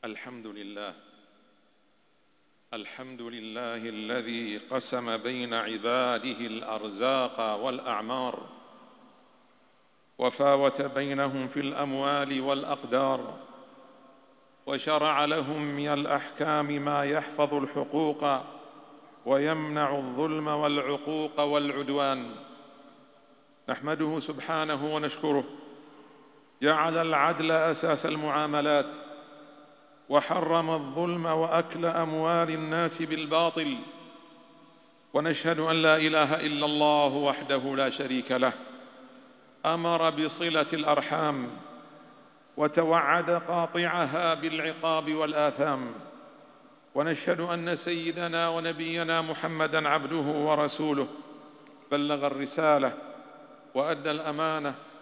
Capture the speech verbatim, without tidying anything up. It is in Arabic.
الحمد لله الحمد لله الذي قسم بين عباده الأرزاق والأعمار وفاوت بينهم في الأموال والأقدار، وشرع لهم من الأحكام ما يحفظ الحقوق ويمنع الظلم والعقوق والعدوان. نحمده سبحانه ونشكره، جعل العدل أساس المعاملات، وحرم الظلم وأكل أموال الناس بالباطل. ونشهد أن لا إله إلا الله وحده لا شريك له، أمر بصلة الأرحام وتوعد قاطعها بالعقاب والآثام. ونشهد أن سيدنا ونبينا محمدًا عبده ورسوله، بلغ الرسالة وأدى الأمانة